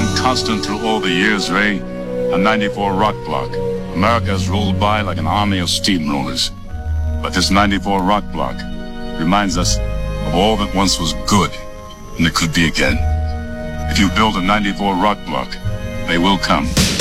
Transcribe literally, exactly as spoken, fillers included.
been constant through all the years, Ray. A ninety-four rock block. America has rolled by like an army of steamrollers. But this ninety-four rock block reminds us of all that once was good, and it could be again. If you build a ninety-four rock block, they will come.